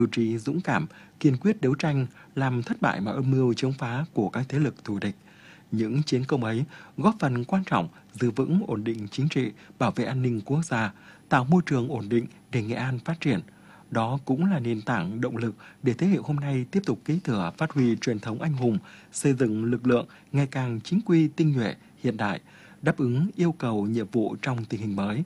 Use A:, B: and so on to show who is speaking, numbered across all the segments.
A: mưu trí dũng cảm, kiên quyết đấu tranh, làm thất bại mọi âm mưu chống phá của các thế lực thù địch. Những chiến công ấy góp phần quan trọng giữ vững ổn định chính trị, bảo vệ an ninh quốc gia, tạo môi trường ổn định để Nghệ An phát triển. Đó cũng là nền tảng động lực để thế hệ hôm nay tiếp tục kế thừa phát huy truyền thống anh hùng, xây dựng lực lượng ngày càng chính quy, tinh nhuệ, hiện đại, đáp ứng yêu cầu nhiệm vụ trong tình hình mới.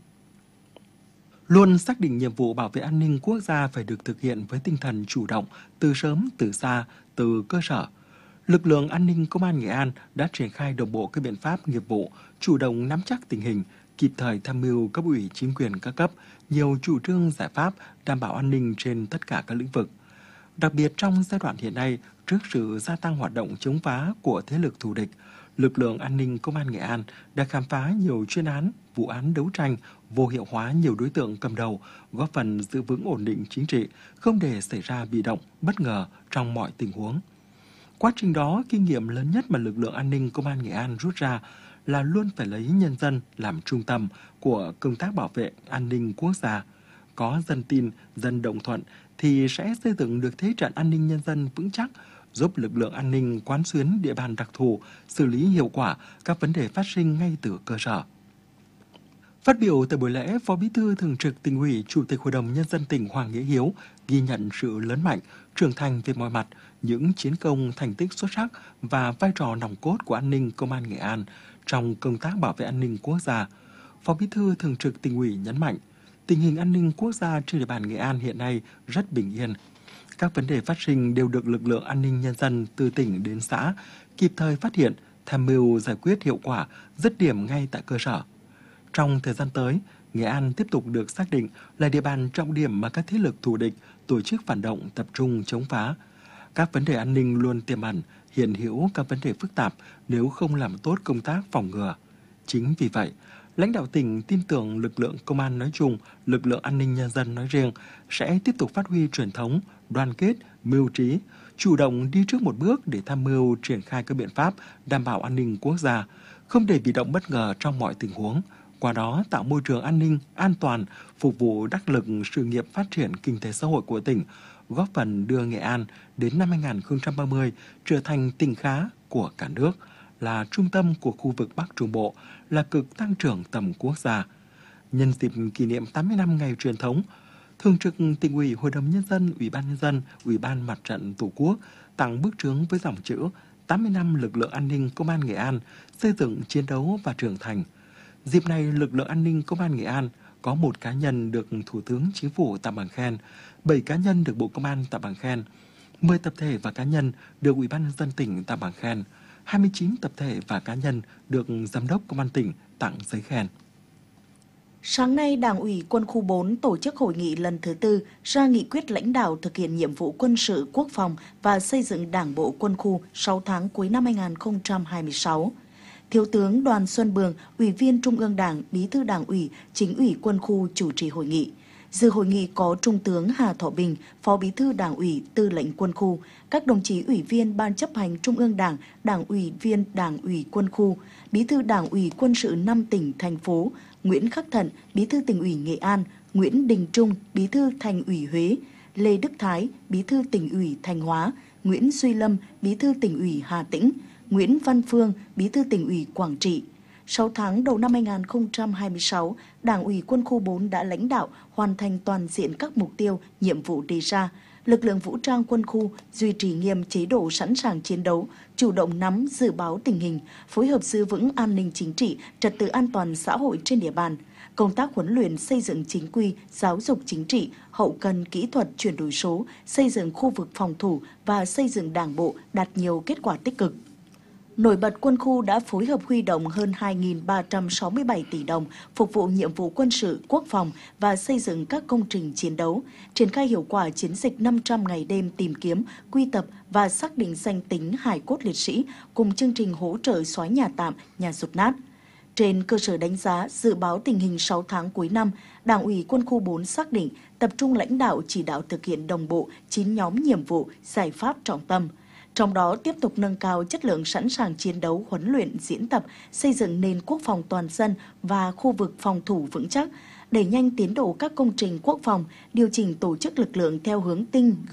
A: Luôn xác định nhiệm vụ bảo vệ an ninh quốc gia phải được thực hiện với tinh thần chủ động, từ sớm, từ xa, từ cơ sở. Lực lượng an ninh Công an Nghệ An đã triển khai đồng bộ các biện pháp nghiệp vụ, chủ động nắm chắc tình hình, kịp thời tham mưu cấp ủy chính quyền các cấp nhiều chủ trương giải pháp đảm bảo an ninh trên tất cả các lĩnh vực. Đặc biệt trong giai đoạn hiện nay, trước sự gia tăng hoạt động chống phá của thế lực thù địch, lực lượng an ninh Công an Nghệ An đã khám phá nhiều chuyên án, vụ án đấu tranh, vô hiệu hóa nhiều đối tượng cầm đầu, góp phần giữ vững ổn định chính trị, không để xảy ra bị động, bất ngờ trong mọi tình huống. Quá trình đó, kinh nghiệm lớn nhất mà lực lượng an ninh Công an Nghệ An rút ra là luôn phải lấy nhân dân làm trung tâm của công tác bảo vệ an ninh quốc gia. Có dân tin, dân đồng thuận thì sẽ xây dựng được thế trận an ninh nhân dân vững chắc, giúp lực lượng an ninh quán xuyến địa bàn đặc thù, xử lý hiệu quả các vấn đề phát sinh ngay từ cơ sở. Phát biểu tại buổi lễ, Phó Bí thư Thường trực Tỉnh ủy, Chủ tịch Hội đồng Nhân dân tỉnh Hoàng Nghĩa Hiếu ghi nhận sự lớn mạnh, trưởng thành về mọi mặt, những chiến công thành tích xuất sắc và vai trò nòng cốt của an ninh Công an Nghệ An trong công tác bảo vệ an ninh quốc gia. Phó Bí thư Thường trực Tỉnh ủy nhấn mạnh, tình hình an ninh quốc gia trên địa bàn Nghệ An hiện nay rất bình yên. Các vấn đề phát sinh đều được lực lượng an ninh nhân dân từ tỉnh đến xã kịp thời phát hiện, tham mưu giải quyết hiệu quả, dứt điểm ngay tại cơ sở. Trong thời gian tới, Nghệ An tiếp tục được xác định là địa bàn trọng điểm mà các thế lực thù địch, tổ chức phản động tập trung chống phá. Các vấn đề an ninh luôn tiềm ẩn, hiện hữu các vấn đề phức tạp nếu không làm tốt công tác phòng ngừa. Chính vì vậy, lãnh đạo tỉnh tin tưởng lực lượng công an nói chung, lực lượng an ninh nhân dân nói riêng sẽ tiếp tục phát huy truyền thống, đoàn kết, mưu trí, chủ động đi trước một bước để tham mưu triển khai các biện pháp đảm bảo an ninh quốc gia, không để bị động bất ngờ trong mọi tình huống. Qua đó tạo môi trường an ninh, an toàn, phục vụ đắc lực sự nghiệp phát triển kinh tế xã hội của tỉnh, góp phần đưa Nghệ An đến năm 2030 trở thành tỉnh khá của cả nước, là trung tâm của khu vực Bắc Trung Bộ, là cực tăng trưởng tầm quốc gia. Nhân dịp kỷ niệm 80 năm ngày truyền thống, Thường trực Tỉnh ủy, Hội đồng Nhân dân, Ủy ban Nhân dân, Ủy ban Mặt trận Tổ quốc tặng bức chướng với dòng chữ 80 năm lực lượng an ninh Công an Nghệ An xây dựng, chiến đấu và trưởng thành. Dịp này, lực lượng an ninh Công an Nghệ An có 1 cá nhân được Thủ tướng Chính phủ tặng bằng khen, 7 cá nhân được Bộ Công an tặng bằng khen, 10 tập thể và cá nhân được Ủy ban Nhân dân tỉnh tặng bằng khen, 29 tập thể và cá nhân được Giám đốc Công an tỉnh tặng giấy khen.
B: Sáng nay, Đảng ủy Quân khu 4 tổ chức hội nghị lần thứ 4 ra nghị quyết lãnh đạo thực hiện nhiệm vụ quân sự quốc phòng và xây dựng Đảng bộ quân khu 6 tháng cuối năm 2026. Thiếu tướng Đoàn Xuân Bường, Ủy viên Trung ương Đảng, Bí thư Đảng ủy, Chính ủy Quân khu chủ trì hội nghị. Dự hội nghị có Trung tướng Hà Thọ Bình, Phó Bí thư Đảng ủy, Tư lệnh Quân khu, các đồng chí Ủy viên Ban chấp hành Trung ương Đảng, Đảng ủy viên Đảng ủy Quân khu, Bí thư Đảng ủy Quân sự 5 tỉnh, thành phố, Nguyễn Khắc Thận, Bí thư Tỉnh ủy Nghệ An, Nguyễn Đình Trung, Bí thư Thành ủy Huế, Lê Đức Thái, Bí thư Tỉnh ủy Thanh Hóa, Nguyễn Duy Lâm, Bí thư Tỉnh ủy Hà Tĩnh, Nguyễn Văn Phương, Bí thư Tỉnh ủy Quảng Trị. 6 tháng đầu năm 2026, Đảng ủy Quân khu 4 đã lãnh đạo hoàn thành toàn diện các mục tiêu, nhiệm vụ đề ra. Lực lượng vũ trang quân khu duy trì nghiêm chế độ sẵn sàng chiến đấu, chủ động nắm dự báo tình hình, phối hợp giữ vững an ninh chính trị, trật tự an toàn xã hội trên địa bàn. Công tác huấn luyện xây dựng chính quy, giáo dục chính trị, hậu cần kỹ thuật chuyển đổi số, xây dựng khu vực phòng thủ và xây dựng đảng bộ đạt nhiều kết quả tích cực. Nổi bật, quân khu đã phối hợp huy động hơn 2.367 tỷ đồng phục vụ nhiệm vụ quân sự, quốc phòng và xây dựng các công trình chiến đấu, triển khai hiệu quả chiến dịch 500 ngày đêm tìm kiếm, quy tập và xác định danh tính hài cốt liệt sĩ cùng chương trình hỗ trợ xóa nhà tạm, nhà dột nát. Trên cơ sở đánh giá, dự báo tình hình 6 tháng cuối năm, Đảng ủy Quân khu 4 xác định tập trung lãnh đạo chỉ đạo thực hiện đồng bộ 9 nhóm nhiệm vụ, giải pháp trọng tâm. Trong đó tiếp tục nâng cao chất lượng sẵn sàng chiến đấu, huấn luyện, diễn tập, xây dựng nền quốc phòng toàn dân và khu vực phòng thủ vững chắc, đẩy nhanh tiến độ các công trình quốc phòng, điều chỉnh tổ chức lực lượng theo hướng tinh,